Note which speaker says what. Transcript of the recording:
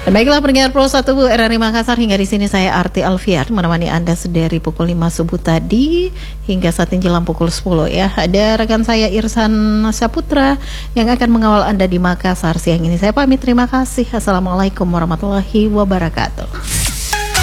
Speaker 1: Baiklah pendengar Pro 1 RRI Makassar, hingga di sini saya Arti Alfian menemani Anda dari pukul 5 subuh tadi hingga saat ini jelang pukul 10 ya. Ada rekan saya Irsan Saputra yang akan mengawal Anda di Makassar siang ini. Saya pamit, terima kasih. Assalamualaikum warahmatullahi wabarakatuh.